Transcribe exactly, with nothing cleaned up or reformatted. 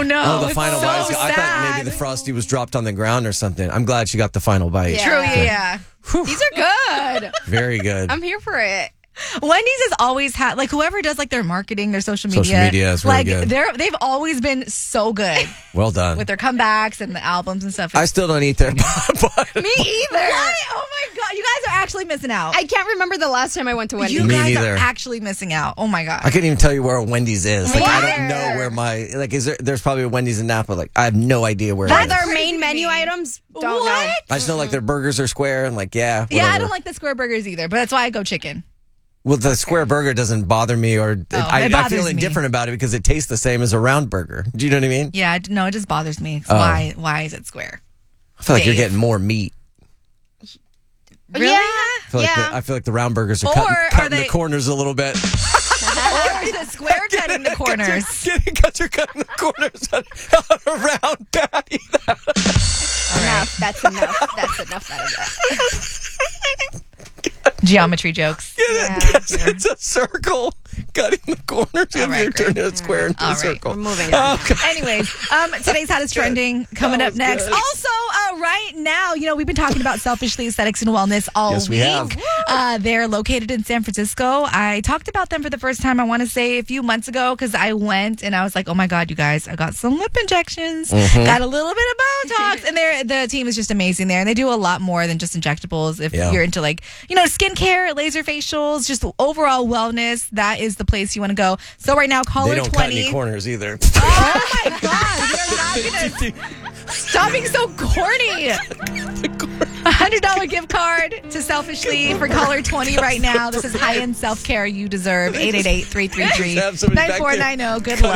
no. Oh, the It's final so bite. I thought sad. maybe the Frosty was dropped on the ground or something. I'm glad she got the final bite. Yeah. True, yeah, yeah. These are good. Very good. I'm here for it. Wendy's has always had, like, whoever does, like, their marketing, their social media. Social media is really like, good. They're, they've always been so good Well done. with their comebacks and the albums and stuff. I still don't eat there, but Me either. What? Oh, my God. You guys are actually missing out. I can't remember the last time I went to Wendy's. you Me guys neither. are actually missing out. Oh, my God. I couldn't even tell you where a Wendy's is. Like, I don't Where? know where my, like, is there, there's probably a Wendy's in Napa. Like, I have no idea where That's it is. our crazy main to menu me. items. Don't What? know. I just know, like, their burgers are square and, like, yeah. Yeah, I whatever. don't like the square burgers either, but that's why I go chicken. Well, the square burger doesn't bother me, or Oh, I, it I feel bothers me. indifferent about it because it tastes the same as a round burger. Do you know what I mean? Yeah, I- no, it just bothers me. Oh. Why Why is it square? I feel like you're Dave. getting more meat. Really? Yeah. I feel, like Yeah. the, I feel like the round burgers are Or cutting, are cutting they- the corners a little bit. Or is it square cutting the corners? Because you're cutting the corners on, on a round patty. Enough. That's enough. That's enough out of that. Geometry jokes. Yeah. It's a circle. Cutting the corners. All right, you're great. turning a square into All a right, circle. We're moving on. Okay. Anyways, um, today's hottest trending coming That up was next. good. Also, uh, right now, you know, we've been talking about Selfishly Aesthetics and Wellness all Yes, we week. have. Uh, they're located in San Francisco. I talked about them for the first time, I want to say, a few months ago because I went and I was like, oh my God, you guys, I got some lip injections, Mm-hmm. got a little bit of Botox, and they're, the team is just amazing there. And they do a lot more than just injectables. If Yeah. you're into, like, you know, skincare, laser facials, just overall wellness, that is the place you want to go. So right now, caller They don't twenty. cut any corners either. Oh my God! You're not gonna stop being so corny. A hundred dollar gift card to Selfishly for caller twenty right now. This is high end self care you deserve. Eight eight eight three three three Have somebody nine back four there. nine zero. Good luck.